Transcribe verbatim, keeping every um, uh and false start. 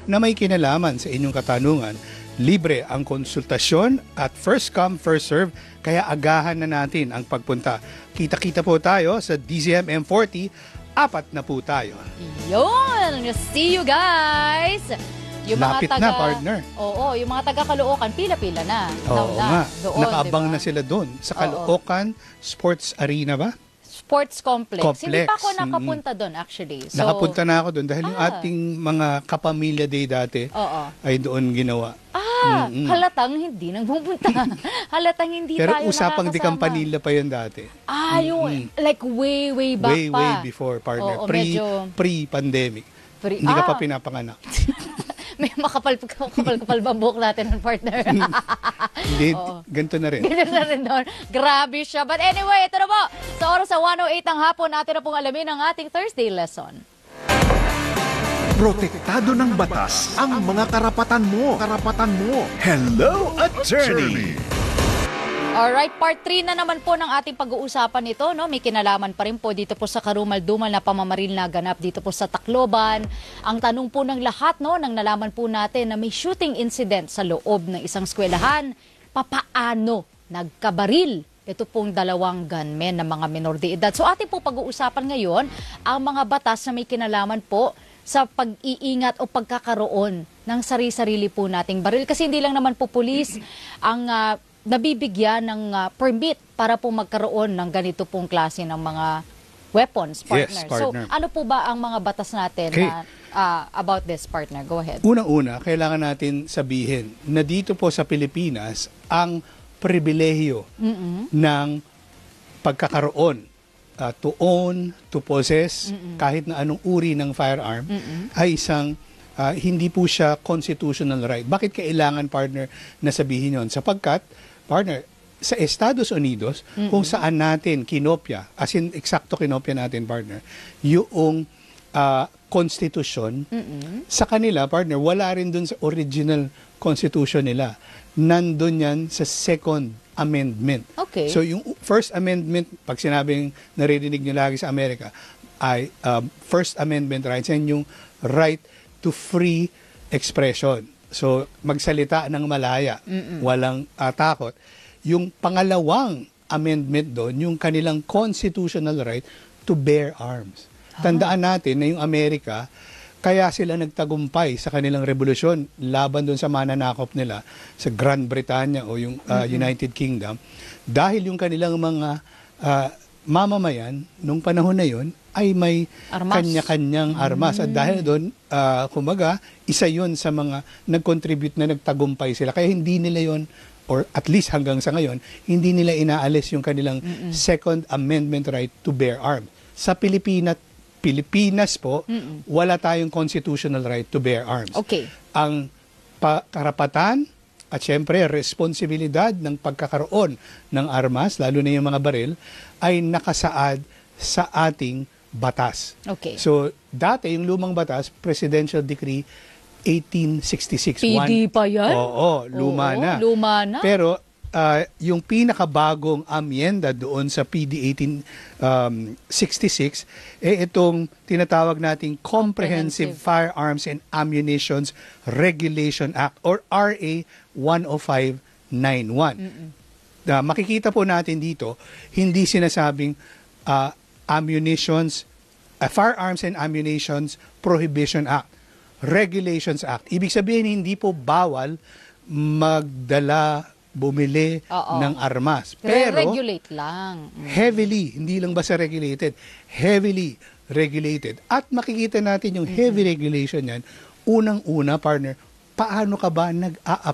na may kinalaman sa inyong katanungan. Libre ang konsultasyon at first come, first serve, kaya agahan na natin ang pagpunta. Kita-kita po tayo sa D Z M M forty, apat na po tayo. Yun! See you guys! Yung Lapit mga taga, na, partner. Oo, yung mga taga-Caloocan, pila-pila na. Oo na, nga, doon, nakaabang diba? na sila doon. Sa Oo. Caloocan Sports Arena ba? Sports complex. Complex. Hindi pa ako nakapunta doon actually. So, Nakapunta na ako doon dahil yung Ah. ating mga kapamilya day dati Oo. ay doon ginawa. Ah, Mm-mm. halatang hindi nang pupunta. Halatang hindi Pero tayo usapang di nakakasama. Campanilla pa yun dati. Ah, yung like way, way back Way, pa. way before, partner. Oo, Pre, medyo- pre-pandemic. Pre- Hindi ka Ah. pa pinapanganak. May makapal, kapal, kapal ba buhok natin ng partner? Hindi, Oo. ganito na rin. Ganun na rin doon. Grabe siya. But anyway, ito na po. Sa oras sa one oh eight ng hapon, natin na pong alamin ang ating Thursday lesson. Protektado ng batas ang mga karapatan mo. Karapatan mo. Hello, Attorney! Alright, part three na naman po ng ating pag-uusapan ito. No? May kinalaman pa rin po dito po sa karumal-dumal na pamamaril na ganap dito po sa Tacloban. Ang tanong po ng lahat, no, nang nalaman po natin na may shooting incident sa loob ng isang eskwelahan, papaano nagkabaril ito pong dalawang gunmen na mga menor de edad. So ating po pag-uusapan ngayon ang mga batas na may kinalaman po sa pag-iingat o pagkakaroon ng sari-sarili po nating baril. Kasi hindi lang naman po pulis ang uh, nabibigyan ng uh, permit para po magkaroon ng ganito pong klase ng mga weapons, partner. Yes, partner. So, ano po ba ang mga batas natin Okay. na, uh, about this, partner? Go ahead. Unang-una, kailangan natin sabihin na dito po sa Pilipinas, ang pribilehiyo Mm-mm. ng pagkakaroon, uh, to own, to possess, Mm-mm. kahit na anong uri ng firearm, Mm-mm. ay isang uh, hindi po siya constitutional right. Bakit kailangan, partner, na sabihin yon? Sapagkat, partner, sa Estados Unidos, Mm-mm. kung saan natin kinopya, as in eksakto kinopya natin, partner, yung uh, constitution, Mm-mm. sa kanila, partner, wala rin dun sa original constitution nila. Nandun yan sa second amendment. Okay. So yung first amendment, pag sinabing naririnig nyo lagi sa Amerika, ay um, first amendment rights, yan yung right to free expression. So magsalita ng malaya, Mm-mm. walang uh, takot. Yung pangalawang amendment doon, yung kanilang constitutional right to bear arms. Tandaan natin na yung Amerika, kaya sila nagtagumpay sa kanilang revolusyon laban doon sa mananakop nila sa Grand Britannia o yung uh, United Kingdom, dahil yung kanilang mga uh, mamamayan nung panahon na yon ay may Armas. kanya-kanyang armas. At dahil doon, uh, kumaga, isa yon sa mga nag-contribute na nagtagumpay sila. Kaya hindi nila yon, or at least hanggang sa ngayon, hindi nila inaalis yung kanilang Mm-mm. Second Amendment right to bear arms. Sa Pilipinas, Pilipinas po, Mm-mm. wala tayong constitutional right to bear arms. Okay. Ang pa- karapatan at syempre responsibilidad ng pagkakaroon ng armas, lalo na yung mga baril, ay nakasaad sa ating batas. Okay. So, dati yung lumang batas, Presidential Decree eighteen sixty-six. P D pa yan? Oo, luma Oo, na. luma na. Pero uh, yung pinakabagong amyenda doon sa P D eighteen sixty-six, eh itong tinatawag nating Comprehensive, Comprehensive Firearms and Ammunitions Regulation Act or R A one oh five ninety-one. Uh, makikita po natin dito, hindi sinasabing uh, Ammunitions, uh, Firearms and Ammunitions Prohibition Act. Regulations Act. Ibig sabihin, hindi po bawal magdala, bumili Oo. ng armas. Pero, Pero, regulate lang. Mm. heavily, hindi lang basta regulated, heavily regulated. At makikita natin yung heavy regulation yan, unang-una, partner, paano ka ba nag-a-apply